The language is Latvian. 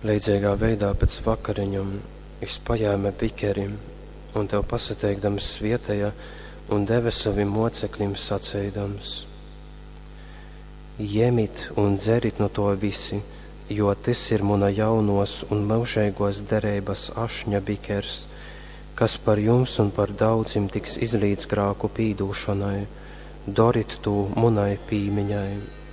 Līdzīgā veidā pēc vakariņam es pajēmu bikerim un tev pasateikdams vietēja un deva savim mocekļim sacēdams: Jemit un dzerit no to visi, jo tas ir muna jaunos un mūžīgos derības ašņa bikers, kas par jums un par daudzim tiks izlīdz grāku pīdūšanai, dorit to munai pīmiņai.